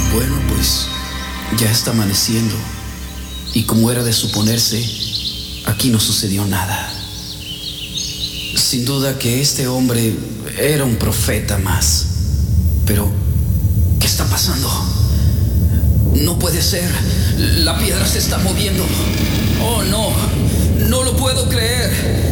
Bueno, pues ya está amaneciendo y como era de suponerse, aquí no sucedió nada. Sin duda que este hombre era un profeta más. Pero, ¿qué está pasando? No puede ser. La piedra se está moviendo. Oh, no. No lo puedo creer.